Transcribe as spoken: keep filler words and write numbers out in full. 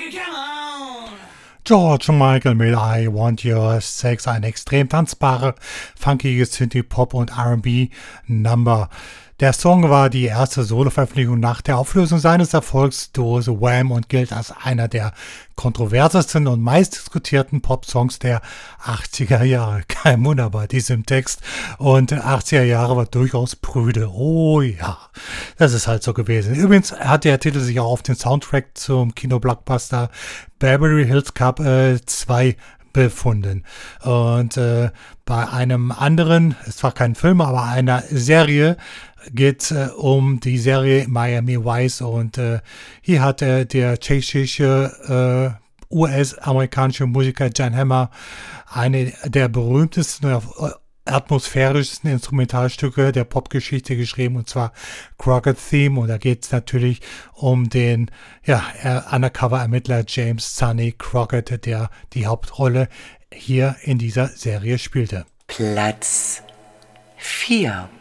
George Michael mit I Want Your Sex, ein extrem tanzbarer, funkiger Synthie-Pop- und R and B-Number. Der Song war die erste Solo-Veröffentlichung nach der Auflösung seines Erfolgsduos Wham und gilt als einer der kontroversesten und meistdiskutierten Pop-Songs der achtziger Jahre. Kein Wunder bei diesem Text. Und achtziger Jahre war durchaus prüde. Oh ja, das ist halt so gewesen. Übrigens hat der Titel sich auch auf den Soundtrack zum Kino-Blockbuster Beverly Hills Cop äh, zwei befunden. Und äh, bei einem anderen, es war kein Film, aber einer Serie, geht es äh, um die Serie Miami Vice, und äh, hier hat äh, der tschechische äh, U S-amerikanische Musiker Jan Hammer eine der berühmtesten, äh, atmosphärischsten Instrumentalstücke der Popgeschichte geschrieben, und zwar Crockett Theme, und da geht es natürlich um den ja, Undercover-Ermittler James Sonny Crockett, der die Hauptrolle hier in dieser Serie spielte. Platz vier.